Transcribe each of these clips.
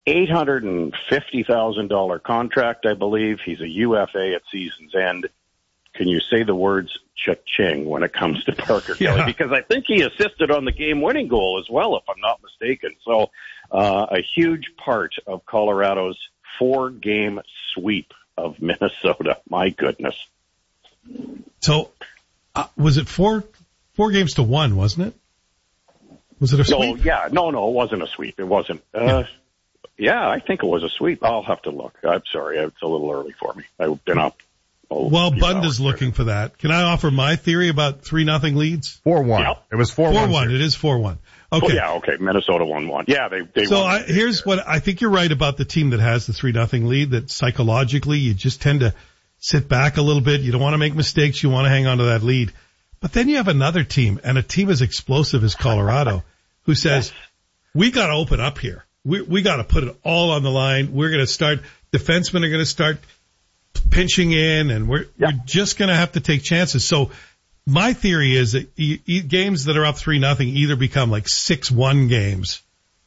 $850,000 contract, I believe. He's a UFA at season's end. Can you say the words cha-ching when it comes to Parker Kelly? Because I think he assisted on the game-winning goal as well, if I'm not mistaken. So a huge part of Colorado's 4-game sweep of Minnesota. My goodness. So was it four games to 1, wasn't it? Was it a sweep? No, it wasn't a sweep. It wasn't. Yeah, I think it was a sweep. I'll have to look. I'm sorry. It's a little early for me. I've been up. Well, Bund is looking for that. Can I offer my theory about 3-0 leads? 4-1. Yep. It was 4-1. 4-1. It is 4-1. Okay. Okay. Minnesota 1-1. Yeah, they So won. Here's what I think you're right about the team that has the 3-0 lead, that psychologically you just tend to sit back a little bit. You don't want to make mistakes. You want to hang on to that lead. But then you have another team, and a team as explosive as Colorado, who says, we got to open up here. We got to put it all on the line. We're going to start, defensemen are going to start pinching in, and we're just going to have to take chances. So my theory is that games that are up 3-0 either become like 6-1 games,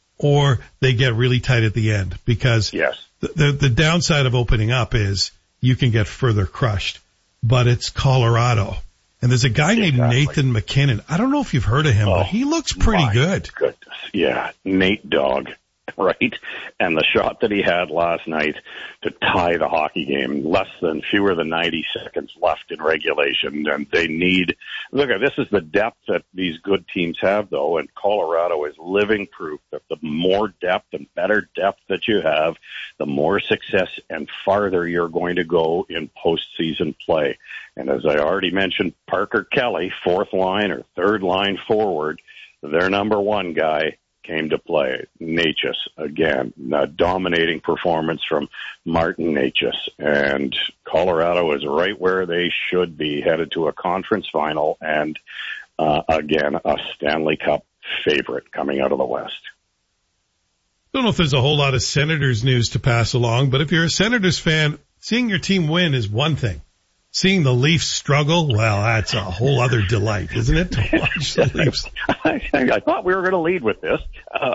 or they get really tight at the end, because the downside of opening up is you can get further crushed. But it's Colorado. And there's a guy named Nathan McKinnon. I don't know if you've heard of him, but he looks pretty good. Goodness. Yeah, Nate Dogg, right? And the shot that he had last night to tie the hockey game, fewer than 90 seconds left in regulation. And they need, this is the depth that these good teams have, though, and Colorado is living proof that the more depth and better depth that you have, the more success and farther you're going to go in postseason play. And as I already mentioned, Parker Kelly, 4th line or 3rd line forward, their number 1 guy, came to play. Necas, again, a dominating performance from Martin Necas. And Colorado is right where they should be, headed to a conference final and, again, a Stanley Cup favorite coming out of the West. I don't know if there's a whole lot of Senators news to pass along, but if you're a Senators fan, seeing your team win is one thing. Seeing the Leafs struggle, well, that's a whole other delight, isn't it, to watch the Leafs? I thought we were going to lead with this.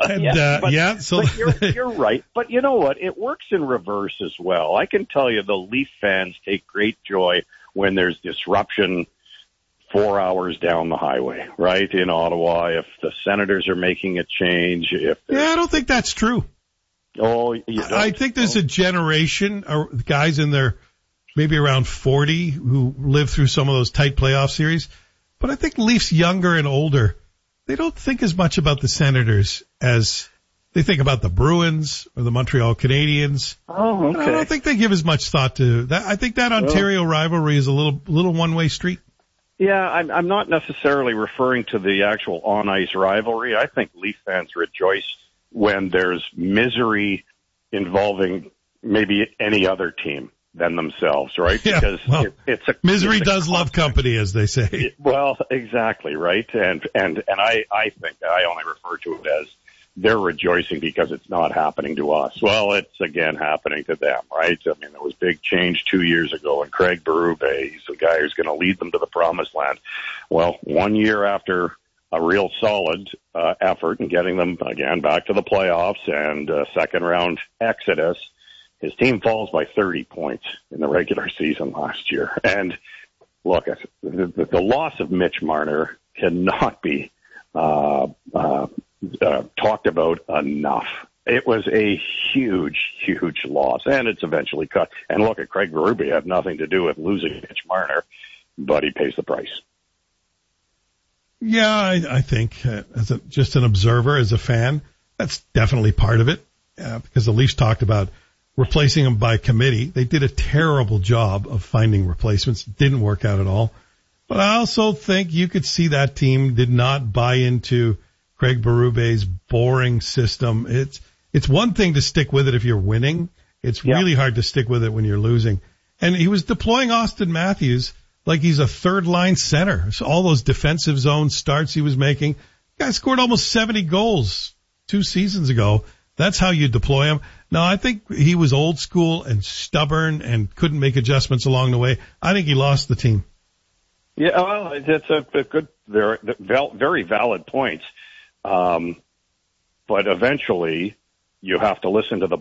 But you're right. But you know what? It works in reverse as well. I can tell you the Leaf fans take great joy when there's disruption 4 hours down the highway, right, in Ottawa. If the Senators are making a change. I don't think that's true. Oh, you don't? I think there's a generation of guys in their maybe around 40 who lived through some of those tight playoff series. But I think Leafs younger and older, they don't think as much about the Senators as they think about the Bruins or the Montreal Canadiens. Oh, okay. I don't think they give as much thought to that. I think that Ontario rivalry is a little one-way street. Yeah, I'm not necessarily referring to the actual on-ice rivalry. I think Leaf fans rejoice when there's misery involving maybe any other team than themselves, right? Yeah, because misery does love company, as they say. Well, exactly, right? And I think I only refer to it as they're rejoicing because it's not happening to us. Well, it's again happening to them, right? I mean, there was big change 2 years ago, and Craig Berube, he's the guy who's going to lead them to the promised land. Well, 1 year after a real solid effort in getting them again back to the playoffs and second round exodus, his team falls by 30 points in the regular season last year. And look, the loss of Mitch Marner cannot be talked about enough. It was a huge, huge loss, and it's eventually cut. And look, at Craig Berube had nothing to do with losing Mitch Marner, but he pays the price. Yeah, I think as just an observer, as a fan, that's definitely part of it, because the Leafs talked about replacing him by committee. They did a terrible job of finding replacements. Didn't work out at all. But I also think you could see that team did not buy into Craig Berube's boring system. It's one thing to stick with it if you're winning. It's really hard to stick with it when you're losing. And he was deploying Austin Matthews like he's a third line center. So all those defensive zone starts he was making. The guy scored almost 70 goals 2 seasons ago. That's how you deploy him. Now, I think he was old school and stubborn and couldn't make adjustments along the way. I think he lost the team. Yeah, well, it's a good, very valid points. But eventually, you have to listen to the